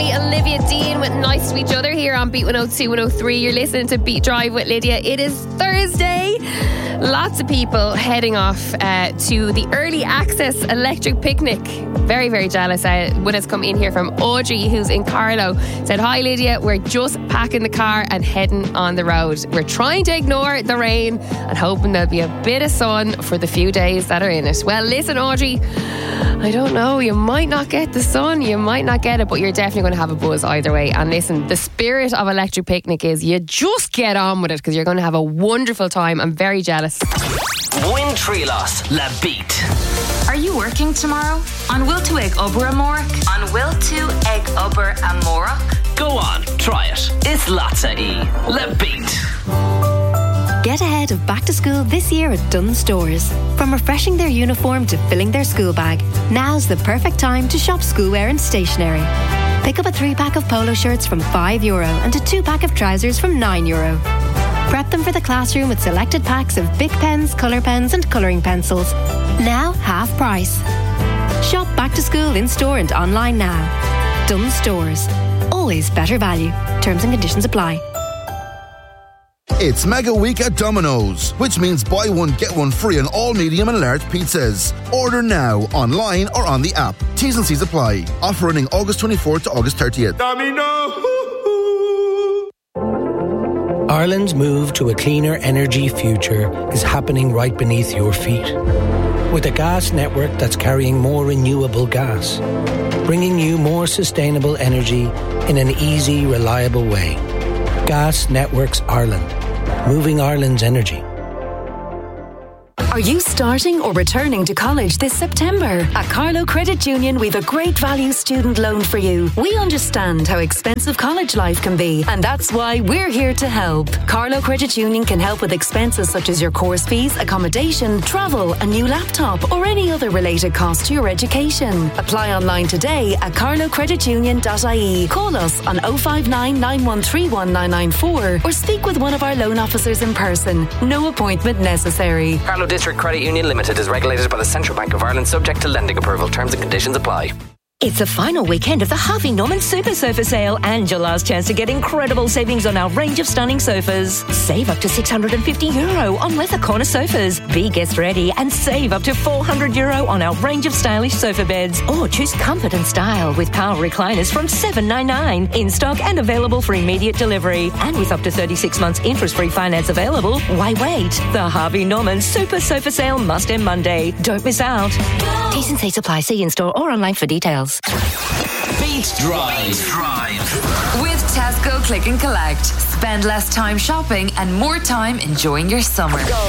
Olivia Dean with Nice to Each Other here on Beat 102, 103. You're listening to Beat Drive with Lydia. It is Thursday. Lots of people heading off to the early access electric picnic. Very, very jealous when it's come in here from Audrey, who's in Carlow. Said, hi Lydia, we're just packing the car and heading on the road. We're trying to ignore the rain and hoping there'll be a bit of sun for the few days that are in it. Well, listen Audrey, I don't know, you might not get the sun, you might not get it, but you're definitely going to have a buzz either way. And listen, the spirit of electric picnic is you just get on with it because you're going to have a wonderful time. I'm very jealous. Win Treelos, La Beat. Are you working tomorrow? On Will to Egg Ober Amorach? On Will to Egg Ober Amorach? Go on, try it. It's Latza E. La Beat. Get ahead of back to school this year at Dunnes Stores. From refreshing their uniform to filling their school bag, now's the perfect time to shop schoolwear and stationery. Pick up a 3-pack of polo shirts from €5 and a 2-pack of trousers from €9. Prep them for the classroom with selected packs of Bic pens, colour pens and colouring pencils. Now half price. Shop back to school in store and online now. Dunnes Stores. Always better value. Terms and conditions apply. It's Mega Week at Domino's, which means buy one, get one free on all medium and large pizzas. Order now, online or on the app. T's and C's apply. Offer running August 24th to August 30th. Domino! Ireland's move to a cleaner energy future is happening right beneath your feet. With a gas network that's carrying more renewable gas, bringing you more sustainable energy in an easy, reliable way. Gas Networks Ireland, moving Ireland's energy. Are you starting or returning to college this September? At Carlow Credit Union, we've a great value student loan for you. We understand how expensive college life can be, and that's why we're here to help. Carlow Credit Union can help with expenses such as your course fees, accommodation, travel, a new laptop, or any other related cost to your education. Apply online today at carlowcreditunion.ie. Call us on 059 9131 994 or speak with one of our loan officers in person. No appointment necessary. Carlow District Credit Union Limited is regulated by the Central Bank of Ireland, subject to lending approval. Terms and conditions apply. It's the final weekend of the Harvey Norman Super Sofa Sale and your last chance to get incredible savings on our range of stunning sofas. Save up to €650 on leather corner sofas. Be guest ready and save up to €400 on our range of stylish sofa beds. Or choose comfort and style with power recliners from $799. In stock and available for immediate delivery. And with up to 36 months interest-free finance available. Why wait? The Harvey Norman Super Sofa Sale must end Monday. Don't miss out. T's and C's apply. See in-store or online for details. Beat Drive. With Tesco Click and Collect. Spend less time shopping and more time enjoying your summer.